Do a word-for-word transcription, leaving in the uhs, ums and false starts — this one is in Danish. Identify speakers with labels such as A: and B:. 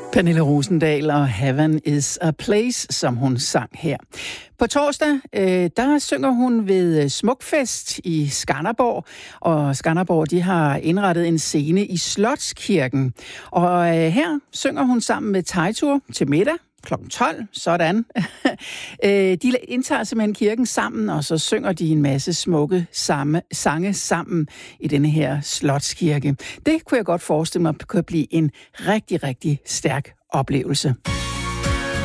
A: Pernille Rosendahl og Heaven is a Place, som hun sang her. På torsdag, øh, der synger hun ved Smukfest i Skanderborg, og Skanderborg, de har indrettet en scene i Slotskirken. Og øh, her synger hun sammen med Teitur til middag klokken tolv, sådan. De indtager simpelthen kirken sammen, og så synger de en masse smukke samme, sange sammen i denne her Slotskirke. Det kunne jeg godt forestille mig kunne blive en rigtig, rigtig stærk oplevelse.